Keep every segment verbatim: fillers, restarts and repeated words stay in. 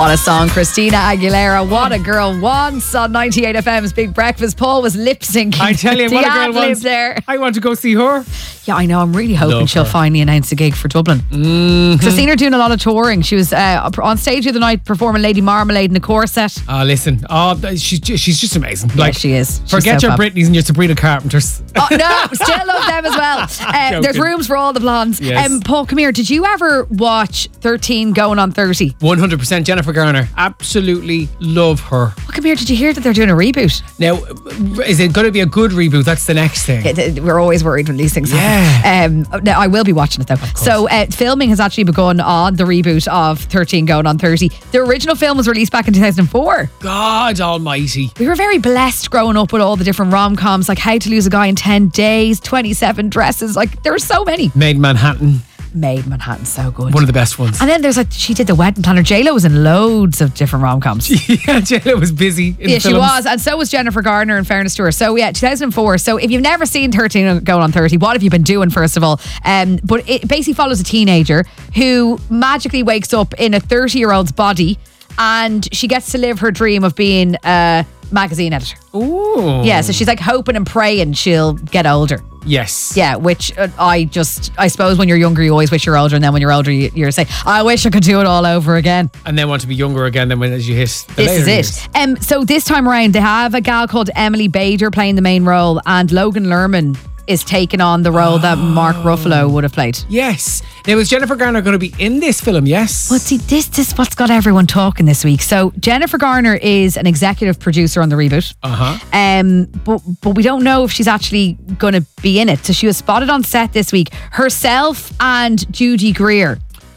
What a song, Christina Aguilera. What a girl wants on ninety-eight F M's Big Breakfast. Paul was lip syncing. I tell you, the what a girl ad-lib wants. there. I want to go see her. Yeah, I know. I'm really hoping Love she'll her. finally announce a gig for Dublin. Mm-hmm. Because I've seen her doing a lot of touring. She was uh, on stage the other night performing Lady Marmalade in a corset. Oh, listen. Oh, she's ju- she's just amazing. Yeah, she is. She's Forget so your fab. Britneys and your Sabrina Carpenters. Oh, no, still love them as well. Uh, there's Joking. rooms for all the blondes. Yes. Um, Paul, come here. Did you ever watch thirteen Going on thirty? one hundred percent Jennifer Garner. Absolutely love her. Oh, come here. Did you hear that they're doing a reboot? Now, is it going to be a good reboot? That's the next thing. It- it- We're always worried when these things Yeah. happen. Um, no, I will be watching it though. So uh, filming has actually begun on the reboot of thirteen Going on thirty. The original film was released back in two thousand four. God almighty. We were very blessed growing up with all the different rom-coms, like How to Lose a Guy in ten days, twenty-seven Dresses. Like, there were so many. Made in Manhattan. Made Manhattan, so good. One of the best ones. And then there's like, she did The Wedding Planner. J-Lo was in loads of different rom-coms. Yeah, J-Lo was busy in Yeah, she films. was. And so was Jennifer Garner, in fairness to her. So yeah, two thousand four. So if you've never seen thirteen Going on thirty, what have you been doing, first of all? Um, but it basically follows a teenager who magically wakes up in a thirty-year-old's body and she gets to live her dream of being a magazine editor. Ooh. Yeah, so she's like hoping and praying she'll get older. Yes. Yeah, which uh, I just, I suppose when you're younger, you always wish you're older, and then when you're older, you, you're saying, I wish I could do it all over again. And then want to be younger again then when as you hit the This later is years. it. Um, so this time around, they have a gal called Emily Bader playing the main role, and Logan Lerman is taking on the role that Mark Ruffalo would have played. Yes. Now, is Jennifer Garner going to be in this film? Yes. Well, see, this, this is what's got everyone talking this week. So Jennifer Garner is an executive producer on the reboot. Uh-huh. Um, but but we don't know if she's actually going to be in it. So she was spotted on set this week. Herself and Judy Greer.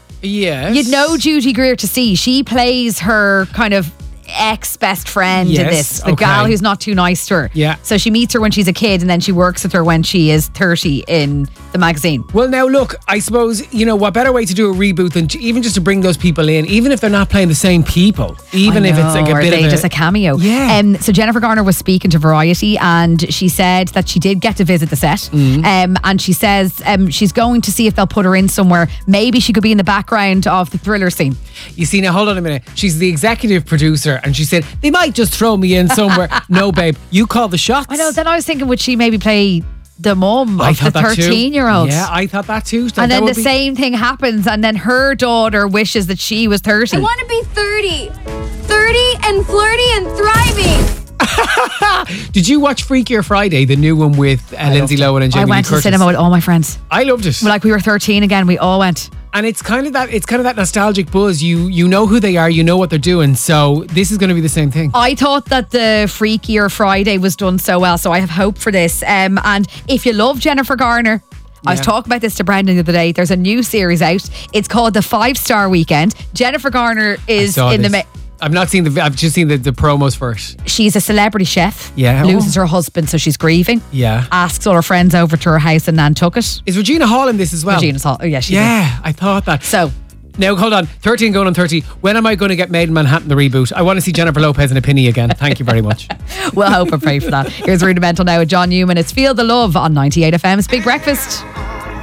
Yes. You'd know Judy Greer to see. She plays her kind of ex-best friend in Yes, this. The okay. gal who's not too nice to her. Yeah. So she meets her when she's a kid, and then she works with her when she is thirty in the magazine. Well, now look, I suppose, you know, what better way to do a reboot than to, even just to bring those people in, even if they're not playing the same people, even I if it's like know, a or bit they of a, just a cameo. Yeah. Um, so Jennifer Garner was speaking to Variety, and she said that she did get to visit the set. Mm-hmm. Um, and she says um, she's going to see if they'll put her in somewhere. Maybe she could be in the background of the thriller scene. You see, now hold on a minute. She's the executive producer, and she said they might just throw me in somewhere. No, babe, you call the shots. I know. Then I was thinking, would she maybe play the mum I of the thought that too. thirteen-year-old? Yeah, I thought that too. That- And that then would the be- same thing happens, and then her daughter wishes that she was thirty. I want to be thirty. thirty and flirty and thriving. Did you watch Freakier Friday, the new one with uh, Lindsay Lohan and Jamie I Lee went to the Curtis? cinema with all my friends. I loved it. Like we were thirteen again. We all went. And it's kind of that it's kind of that nostalgic buzz. You you know who they are, you know what they're doing. So this is going to be the same thing. I thought that the Freakier Friday was done so well, so I have hope for this. Um, and if you love Jennifer Garner, I was Yeah. talking about this to Brendan the other day. There's a new series out. It's called The Five Star Weekend. Jennifer Garner I is saw in the. this. Ma- I've not seen the. I've just seen the, the promos for it. she's a celebrity chef. Yeah. Loses her husband, so she's grieving. Yeah. Asks all her friends over to her house in Nantucket. Is Regina Hall in this as well? Regina's Hall. Oh, yeah, she's in. Yeah, I thought that. So. Now hold on. thirteen Going on thirty. When am I going to get Made in Manhattan the reboot? I want to see Jennifer Lopez in a penny again. Thank you very much. We'll hope and pray for that. Here's Rudimental now with John Newman. It's Feel the Love on ninety-eight F M's Big Breakfast.